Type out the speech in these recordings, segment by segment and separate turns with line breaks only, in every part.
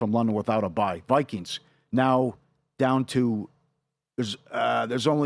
from London without a bye. Vikings now down to there's a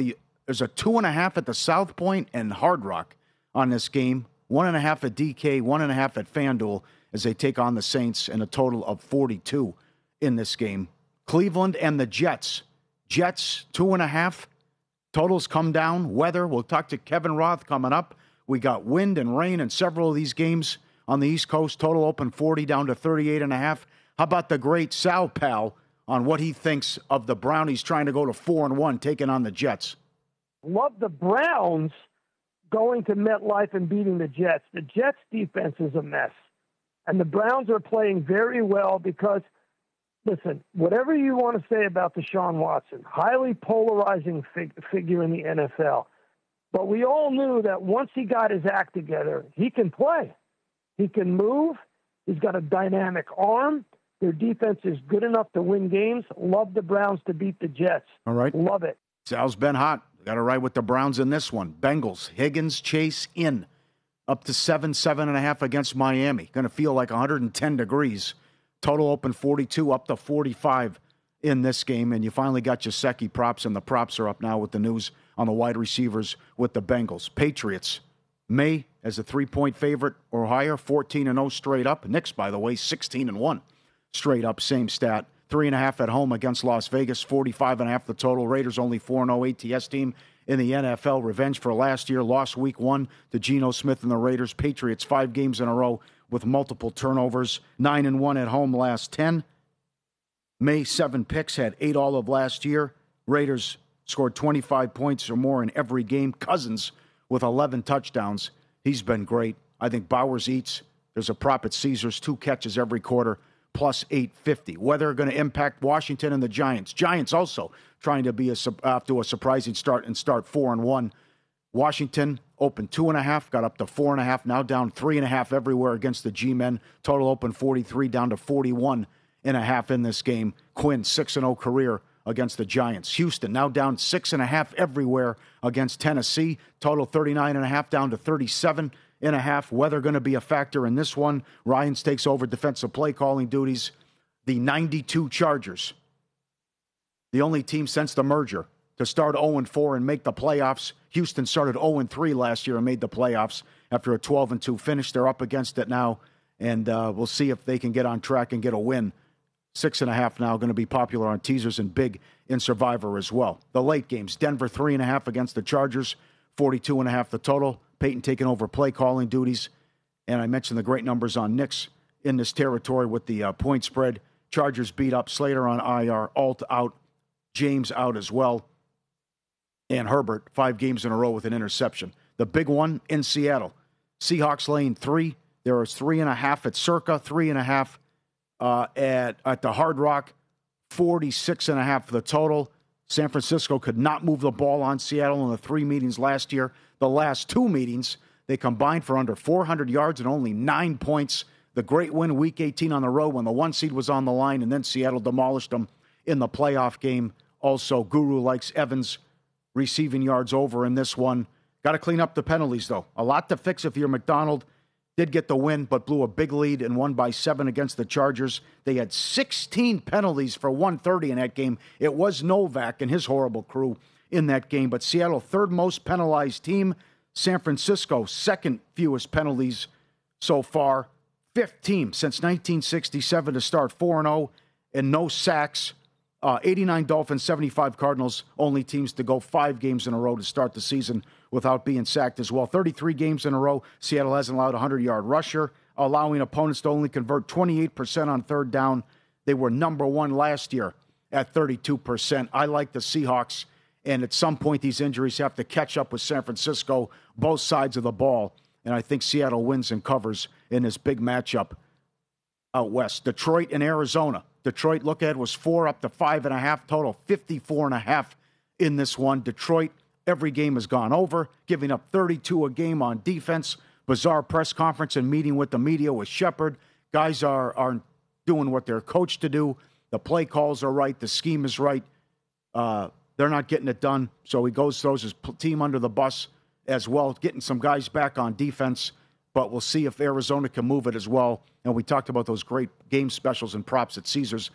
2.5 at the South Point and Hard Rock on this game. 1.5 at DK, 1.5 at FanDuel as they take on the Saints, and a total of 42 in this game. Cleveland and the Jets. Jets 2.5. Totals come down. Weather. We'll talk to Kevin Roth coming up. We got wind and rain in several of these games on the East Coast. Total open 40 down to 38.5. How about the great Sal Pal on what he thinks of the Brownies trying to go to 4-1, taking on the Jets?
Love the Browns going to MetLife and beating the Jets. The Jets' defense is a mess. And the Browns are playing very well because, listen, whatever you want to say about Deshaun Watson, highly polarizing figure in the NFL. But we all knew that once he got his act together, he can play. He can move. He's got a dynamic arm. Their defense is good enough to win games. Love the Browns to beat the Jets.
All right.
Love it.
Sal's been hot. Got to ride with the Browns in this one. Bengals, Higgins, Chase in. Up to 7.5 against Miami. Going to feel like 110 degrees. Total open 42, up to 45 in this game. And you finally got Gesicki props, and the props are up now with the news on the wide receivers with the Bengals. Patriots, May as a 3-point favorite or higher, 14-0 straight up. Knicks, by the way, 16-1 straight up, same stat. 3.5 at home against Las Vegas, 45.5 the total. Raiders only 4-0 ATS team in the NFL. Revenge for last year. Lost week 1 to Geno Smith and the Raiders. Patriots 5 games in a row with multiple turnovers. 9-1 at home last 10. May 7 picks, had 8 all of last year. Raiders scored 25 points or more in every game. Cousins with 11 touchdowns. He's been great. I think Bowers eats. There's a prop at Caesars, 2 catches every quarter, plus 850. Weather going to impact Washington and the Giants. Giants also trying to be after a surprising start and start 4-1. Washington opened 2.5, got up to 4.5, now down 3.5 everywhere against the G-men. Total open 43, down to 41.5 in this game. Quinn, 6-0 career against the Giants. Houston now down 6.5 everywhere against Tennessee. Total 39.5, down to 37.5. Weather going to be a factor in this one. Ryans takes over defensive play calling duties. The 92 Chargers, the only team since the merger to start 0-4 and make the playoffs. Houston started 0-3 last year and made the playoffs after a 12-2 finish. They're up against it now, and we'll see if they can get on track and get a win. 6.5 now going to be popular on teasers and big in Survivor as well. The late games, Denver 3.5 against the Chargers, 42.5 the total. Peyton taking over play calling duties. And I mentioned the great numbers on Knicks in this territory with the point spread. Chargers beat up Slater on IR, Alt out, James out as well. And Herbert, 5 games in a row with an interception. The big one in Seattle. Seahawks laying 3. There is 3.5 at Circa, 3.5 at the Hard Rock, 46.5 for the total. San Francisco could not move the ball on Seattle in the 3 meetings last year. The last 2 meetings, they combined for under 400 yards and only 9 points. The great win week 18 on the road when the 1 seed was on the line, and then Seattle demolished them in the playoff game. Also, Guru likes Evans receiving yards over in this one. Got to clean up the penalties, though. A lot to fix if you're McDonald. Did get the win, but blew a big lead and won by 7 against the Chargers. They had 16 penalties for 130 in that game. It was Novak and his horrible crew in that game, but Seattle, 3rd most penalized team. San Francisco, 2nd fewest penalties so far. 5th team since 1967 to start 4-0 and no sacks. 89 Dolphins, 75 Cardinals, only teams to go 5 games in a row to start the season without being sacked as well. 33 games in a row. Seattle hasn't allowed a 100-yard rusher, allowing opponents to only convert 28% on 3rd down. They were number 1 last year at 32%. I like the Seahawks, and at some point these injuries have to catch up with San Francisco, both sides of the ball, and I think Seattle wins and covers in this big matchup out west. Detroit and Arizona. Detroit, look ahead, was 4 up to 5.5, total 54.5 in this one. Detroit, every game has gone over, giving up 32 a game on defense. Bizarre press conference and meeting with the media with Shepard. Guys are doing what they're coached to do. The play calls are right. The scheme is right. They're not getting it done. So he throws his team under the bus as well, getting some guys back on defense. but we'll see if Arizona can move it as well. And we talked about those great game specials and props at Caesars